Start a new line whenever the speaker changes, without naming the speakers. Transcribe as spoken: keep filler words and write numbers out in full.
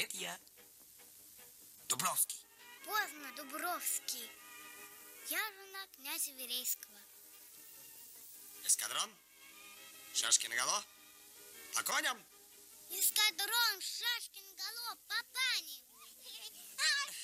Это я, Дубровский.
Поздно, Дубровский. Я жена князя Верейского.
Эскадрон, шашки наголо, по коням.
Эскадрон, шашки наголо, по пани.